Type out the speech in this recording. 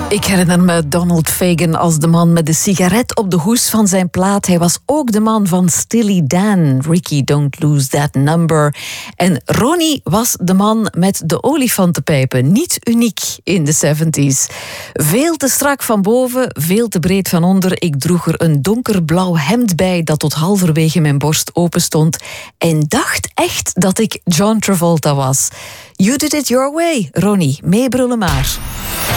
Ik herinner me Donald Fagen als de man met de sigaret op de hoes van zijn plaat. Hij was ook de man van Steely Dan, Ricky Don't Lose That Number. En Ronnie was de man met de olifantenpijpen. Niet uniek in de 70s. Veel te strak van boven, veel te breed van onder. Ik droeg er een donkerblauw hemd bij dat tot halverwege mijn borst open stond. En dacht echt dat ik John Travolta was. You did it your way, Ronnie. Meebrullen maar.